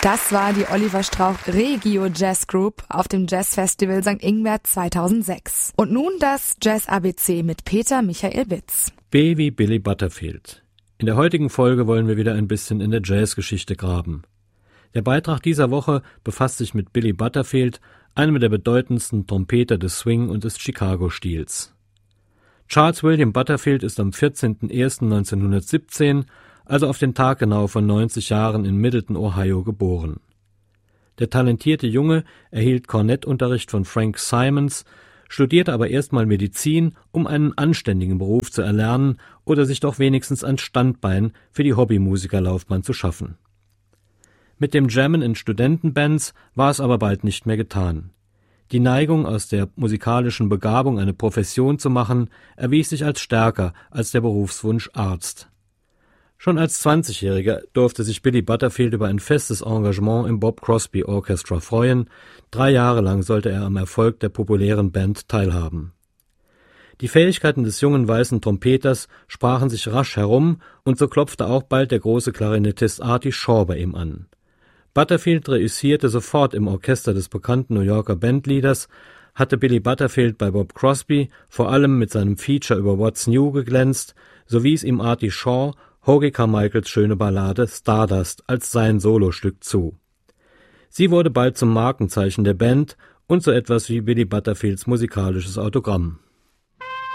Das war die Oliver Strauch Regio Jazz Group auf dem Jazzfestival St. Ingbert 2006. Und nun das Jazz ABC mit Peter Michael Bitz. B wie Billy Butterfield. In der heutigen Folge wollen wir wieder ein bisschen in der Jazzgeschichte graben. Der Beitrag dieser Woche befasst sich mit Billy Butterfield, einem der bedeutendsten Trompeter des Swing und des Chicago-Stils. Charles William Butterfield ist am 14.01.1917, also auf den Tag genau von 90 Jahren in Middleton, Ohio, geboren. Der talentierte Junge erhielt Kornettunterricht von Frank Simons, studierte aber erstmal Medizin, um einen anständigen Beruf zu erlernen oder sich doch wenigstens ein Standbein für die Hobbymusikerlaufbahn zu schaffen. Mit dem Jammen in Studentenbands war es aber bald nicht mehr getan. Die Neigung, aus der musikalischen Begabung eine Profession zu machen, erwies sich als stärker als der Berufswunsch Arzt. Schon als 20-Jähriger durfte sich Billy Butterfield über ein festes Engagement im Bob Crosby Orchestra freuen. 3 Jahre lang sollte er am Erfolg der populären Band teilhaben. Die Fähigkeiten des jungen weißen Trompeters sprachen sich rasch herum und so klopfte auch bald der große Klarinettist Artie Shaw bei ihm an. Butterfield reüssierte sofort im Orchester des bekannten New Yorker Bandleaders, hatte Billy Butterfield bei Bob Crosby vor allem mit seinem Feature über What's New geglänzt, so wies ihm Artie Shaw Hoagy Carmichaels schöne Ballade Stardust als sein Solostück zu. Sie wurde bald zum Markenzeichen der Band und so etwas wie Billy Butterfields musikalisches Autogramm.